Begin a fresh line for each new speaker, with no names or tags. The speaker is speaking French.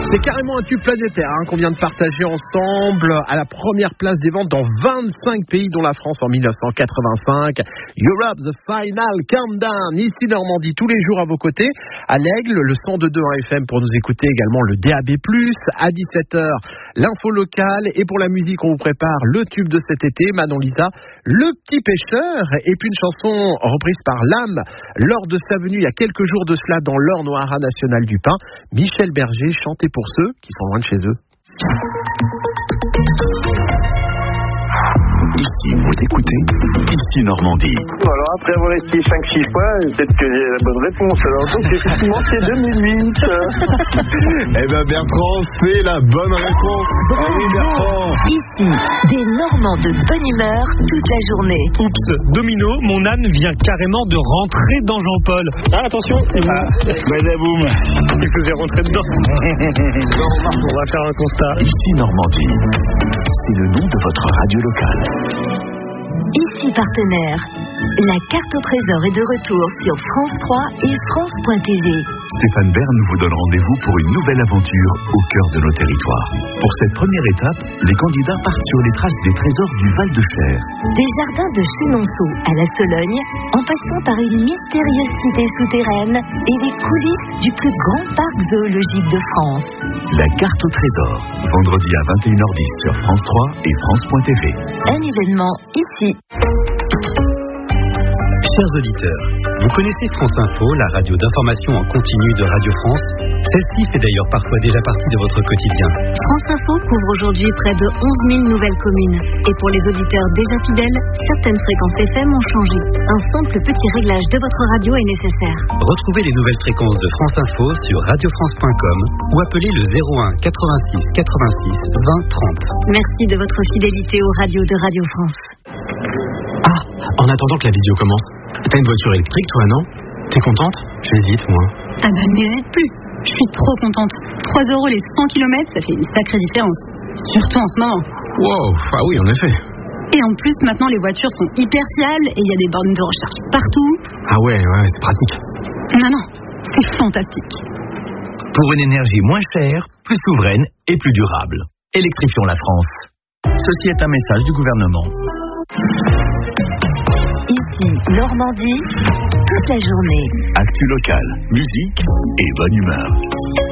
C'est carrément un tube planétaire qu'on vient de partager ensemble à la première place des ventes dans 25 pays dont la France en 1985. Europe, the final countdown, ici Normandie, tous les jours à vos côtés. À l'Aigle, le 102.1 FM pour nous écouter, également le DAB+, à 17h, l'info locale. Et pour la musique, on vous prépare le tube de cet été, Manon Lisa, Le Petit Pêcheur, et puis une chanson reprise par Lame lors de sa venue il y a quelques jours de cela dans l'Orne au Haras national du Pin. Michel Berger chantait pour ceux qui sont loin de chez eux.
Ici, vous écoutez, ici Normandie.
Alors après avoir essayé 5-6 fois, peut-être que j'ai la bonne réponse. Alors donc effectivement c'est 2008.
Eh ben Bertrand, c'est la bonne réponse.
Oui Bertrand.
Ici, des Normands de bonne humeur toute la journée.
Oups, domino, mon âne vient carrément de rentrer dans Jean-Paul. Ah, attention.
Badaboum.
Il faisait rentrer dedans. On va faire un constat.
Ici Normandie, c'est le nom de votre radio locale.
Ici partenaire, la carte au trésor est de retour sur France 3 et France.tv.
Stéphane Bern vous donne rendez-vous pour une nouvelle aventure au cœur de nos territoires. Pour cette première étape, les candidats partent sur les traces des trésors du Val-de-Cher.
Des jardins de Chenonceau à la Sologne, en passant par une mystérieuse cité souterraine et les coulisses du plus grand parc zoologique de France.
La carte au trésor, vendredi à 21h10 sur France 3 et France.tv.
Un événement ici.
Chers auditeurs, vous connaissez France Info, la radio d'information en continu de Radio France. Celle-ci fait d'ailleurs parfois déjà partie de votre quotidien.
France Info couvre aujourd'hui près de 11 000 nouvelles communes. Et pour les auditeurs déjà fidèles, certaines fréquences FM ont changé. Un simple petit réglage de votre radio est nécessaire.
Retrouvez les nouvelles fréquences de France Info sur radiofrance.com ou appelez le 01 86 86 20 30.
Merci de votre fidélité aux radios de Radio France.
Ah, en attendant que la vidéo commence, t'as une voiture électrique toi, non? T'es contente? J'hésite, moi.
Ah bah n'hésite plus, je suis trop contente. 3 € les 100 km, ça fait une sacrée différence. Surtout en ce moment.
Wow, ah oui, en effet.
Et en plus, maintenant, les voitures sont hyper fiables et il y a des bornes de recharge partout.
Ah ouais, c'est pratique.
Non, c'est fantastique.
Pour une énergie moins chère, plus souveraine et plus durable. Électrifions la France. Ceci est un message du gouvernement.
Ici, Normandie, toute la journée.
Actu locale, musique et bonne humeur.